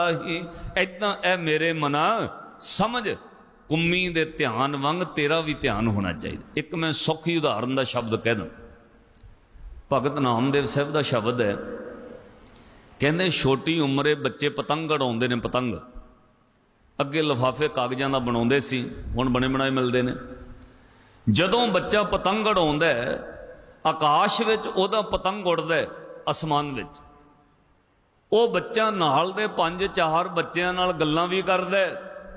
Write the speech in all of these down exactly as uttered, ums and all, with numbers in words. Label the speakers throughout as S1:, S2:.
S1: ही इदां ए मेरे मना समझ कुम्मी दे ध्यान वांग तेरा भी ध्यान होना चाहिए। एक मैं सौखी उदाहरण का शब्द कह दूं, भगत नामदेव साहब का शब्द है, कहते छोटी उम्रे बच्चे पतंग उड़ाउंदे ने। पतंग अगे लिफाफे कागजां दा बनाउंदे सी, हुण बने बनाए मिलते हैं। जदों बच्चा पतंग उड़ाउंदा है, आकाश विच उहदा पतंग उड़दा है आसमान विच, वो बच्चा नाल दे पंज चार बच्चों नाल गल्लां भी करदा है,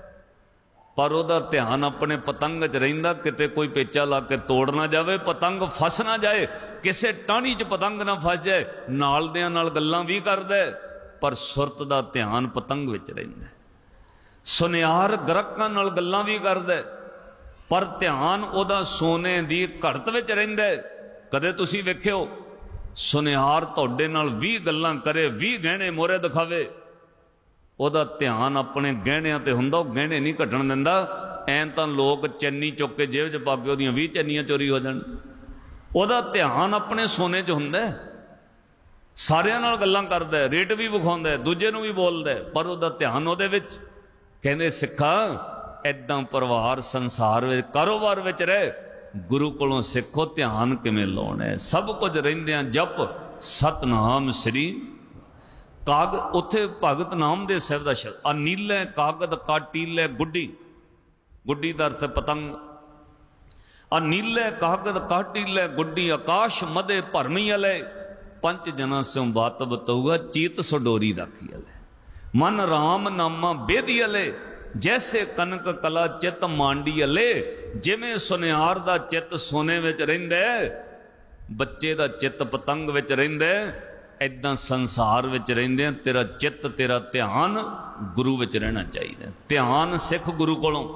S1: पर उहदा ध्यान अपने पतंग च रहिंदा, किते कोई पेचा ला के तोड़ ना जाए, पतंग फस ना जाए, किसे टाणी च पतंग ना फस जाए। नाल दियां नाल गल्लां भी करदा है, पर सुरत दा ध्यान पतंग विच रहिंदा है। सुनियार गरकां नाल गल्लां भी करदा है, पर ध्यान उहदा सोने दी घड़त विच रहिंदा है। कदे तुसीं वेखिओ सुनियार तुहाडे नाल भी गल्लां करे, भी गहने मोहरे दिखावे, उहदा ध्यान अपने गहणियां ते हुंदा, वो गहने नहीं घटण दिंदा। ऐं तां लोग चैनी चुक के जेब च पा के उहदियां भी चैनियां चोरी हो जाण। उहदा ध्यान अपने सोने च हुंदा है, सारियां नाल गल्लां करदा है, रेट भी विखाउंदा है, दूजे नूं भी बोलदा है, पर उहदा ध्यान उहदे विच। कहंदे सिक्खा ऐदां परिवार संसार विच कारोबार विच रहे, गुरु कोलों सिखो ध्यान किवें लाउणा है। सब कुछ रहिंदियां जप सतनाम श्री काग। उत्थे भगत नामदेव साहब दा शब्द, अनीले कागद काटीले गुड्डी, गुड्डी दा अर्थ पतंग। अनीले कागद काटीले गुड्डी, आकाश मदे भरमी अले, पंच जना स्यों बात बतऊगा, चीत सडोरी राखी अले। मन राम नामा बेदी अले, जैसे कनक कला चित मांडी अले। जिमें सुनियार दा चित सोने विच रहिंदा है, बच्चे दा चित पतंग विच रहिंदा है, ऐदां संसार विच रहिंदे तेरा चित तेरा ध्यान गुरु विच रहना चाहिए। ध्यान सिख गुरु कोलों।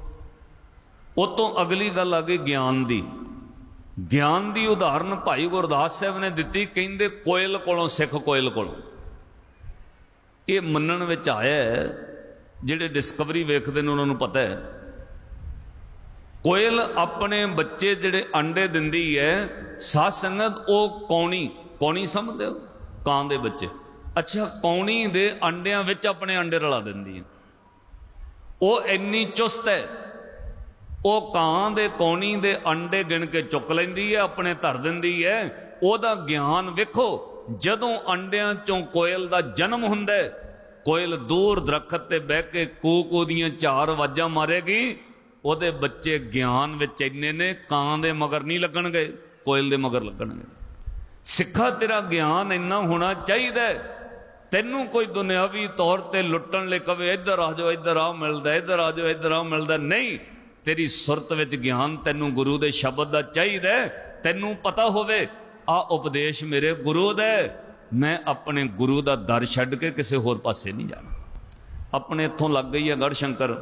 S1: उतों अगली गल आ गई ज्ञान दी। ज्ञान दी उदाहरण भाई गुरदास साहब ने दिती, कहंदे कोयल कोलों सिख, कोयल कोलों। ये मनण विच आया है, जिहड़े डिस्कवरी वेखदे ने उन्होंने पता है, कोयल अपने बच्चे जिहड़े अंडे दिंदी है, साध संगत वो कौनी, कौनी समझदे हो, कां दे बच्चे। अच्छा, कौनी दे अंडियां विच अपने अंडे रला दिंदी है। वो इन्नी चुस्त है, वो कां दे कौनी दे अंडे गिण के चुक लैंदी है, अपने धर दिंदी है। ओहदा ज्ञान वेखो, जदों अंडियां चों कोयल दा जन्म हुंदा है, कोयल दूर दरखत ते बह के कूक ओदियां चार आवाजां मारेगी, ओहदे बच्चे ज्ञान विच इन्ने ने, कां दे मगर नहीं लगणगे, कोयल दे मगर लगणगे। सिखा तेरा ज्ञान इन्ना होना चाहिए, तैनूं कोई दुनियावी तौर ते लुट्टण लई कवे इधर आ जाओ, इधर आ मिलदा, इधर आ जाओ, इधर आ मिलदा, नहीं। तेरी सुरत विच ज्ञान तैनूं गुरु दे शब्द दा चाहिए, तैनूं पता होवे आ उपदेश मेरे गुरु दे, मैं अपने गुरु का दर छड्ड के किसी होर पासे नहीं जाना। अपने इत्थों लग गई है गढ़ शंकर।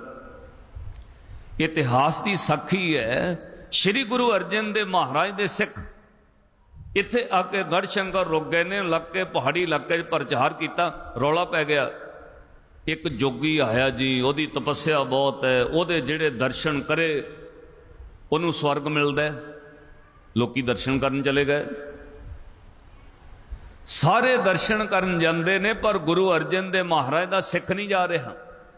S1: इतिहास की साखी है, श्री गुरु अर्जन देव महाराज दे सिख इत्थे आके गढ़ शंकर रुक गए ने, लग के पहाड़ी इलाके प्रचार किया, रौला पै गया। एक जोगी आया जी, ओदी तपस्या बहुत है, ओदे जिहड़े दर्शन करे उन्होंने स्वर्ग मिलता है। लोकी दर्शन करन चले गए, सारे दर्शन करन जाते ने, पर गुरु अर्जन देव महाराज का सिख नहीं जा रहा।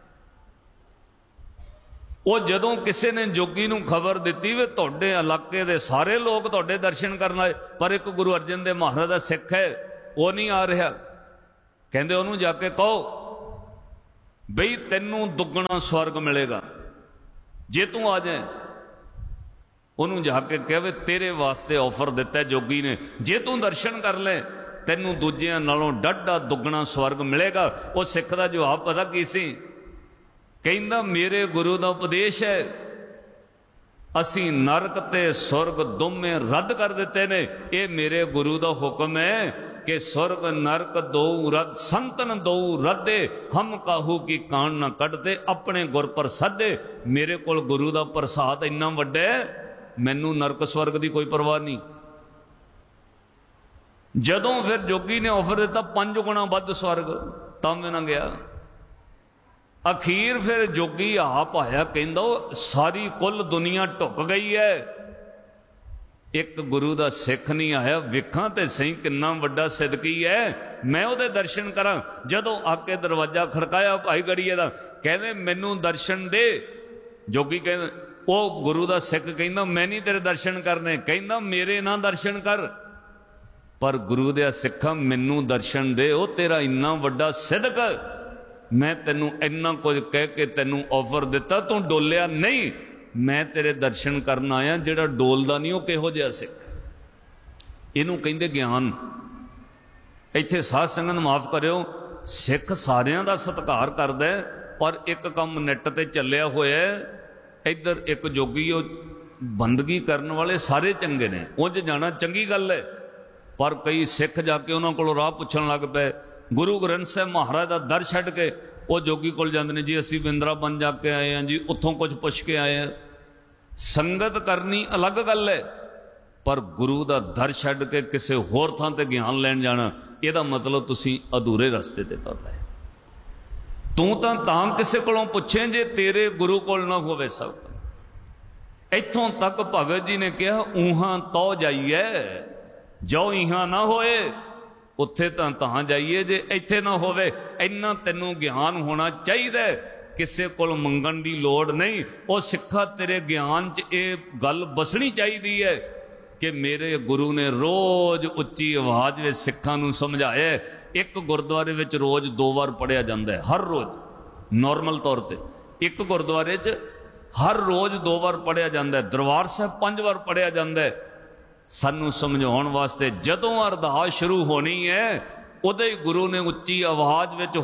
S1: वो जदों किसी ने जोगी नूं खबर दी वे तुहाडे इलाके दे सारे लोग तुहाडे दर्शन करना है, पर एक गुरु अर्जन देव महाराज का सिख है वो नहीं आ रहा। कहंदे उहनूं जाके कहो बई तैनूं दुगना स्वर्ग मिलेगा जे तू आ जाए। उन्होंने जाके कहे तेरे वास्ते ऑफर दिता है जोगी ने, जे तू दर्शन कर ले तैनूं दूजियां नालों डाढा दुगना स्वर्ग मिलेगा। वो सिख का जवाब पता की सी, कहंदा मेरे गुरु का उपदेश है, असी नरक ते स्वर्ग दोवें रद्द कर दिते ने। ये मेरे गुरु का हुक्म है कि स्वर्ग नरक दो रद्द, संतन दो रद्दे, हम काहू की कान न कढ़ते, अपने गुर प्रसादे। मेरे कोल गुरु का प्रसाद इन्ना वड्डा है, मैनू नरक स्वर्ग की कोई परवाह नहीं। जदों फिर जोगी ने ऑफर दिता पंज गुणा वध स्वर्ग, तब मैं ना गया। अखीर फिर जोगी आप आया, कहंदा सारी कुल दुनिया ढुक गई है, एक गुरु का सिख नहीं आया। विखा तो सही कितना वड्डा सिदकी है, मैं उहदे दर्शन करा। जदों आके दरवाजा खड़काया भाई गड़ीए दा, कहते मैनू दर्शन दे। जोगी कहते वो गुरु का सिख कहना मैं नहीं तेरे दर्शन करने, कहना मेरे ना दर्शन कर। पर गुरु दे सिखा मैनू दर्शन दे, वो तेरा इन्ना वड्डा सिदक, मैं तेनू इन्ना कुछ कह के तेनू ऑफर दिता, तू डोलिया नहीं, मैं तेरे दर्शन करना आया। जिहड़ा डोलदा नहीं वो किहो जिहा सिख, इनू कहंदे ज्ञान। इत्थे साध संगत माफ करियो, सिख सारियां दा सत्कार करदा है, पर एक काम नैट ते चलिया होया है, इधर एक जोगी बंदगी करने वाले सारे चंगे ने, उंज जाना चंगी गल है, पर कई सिख जाके उन्होंने को राह पुछन लग पे। गुरु ग्रंथ साहब महाराज का दर छड्ड के वो जोगी कोल जांदे ने, जी असी बिंद्राबन जाके आए हैं जी, उत्थों कुछ पुछ के आए हैं। संगत करनी अलग गल है, पर गुरु का दर छड्ड के किसी होर थां ते ज्ञान लैन जाना, यदा मतलब तुसी अधूरे रस्ते ते तुर रहे। तू तां तां किसी कोलों पुछे जे तेरे गुरु कोल ना होवे सब। इत्थों तक भगत जी ने कहा ऊहां तो जाइए, जो इहां ना होए उत्थे तां तां जाइए, जे इत्थे ना होवे। इन्ना तैनूं ज्ञान होना चाहिए, किसी कोल मंगण दी लोड़ नहीं। वो सिखा तेरे ज्ञान च ये गल बसनी चाहिए है कि मेरे गुरु ने रोज उच्ची आवाज में सिखां नूं समझाया। एक गुरुद्वारे विच रोज दो बार पढ़िया जाता है, हर रोज नॉर्मल तौर पर एक गुरुद्वारे च हर रोज दो बार पढ़िया जाता है। दरबार साहब पांच बार पढ़िया जाता है, सानू समझाउण वास्ते। जदों अरदास शुरू होनी है उदे ही गुरु ने उच्ची आवाज विच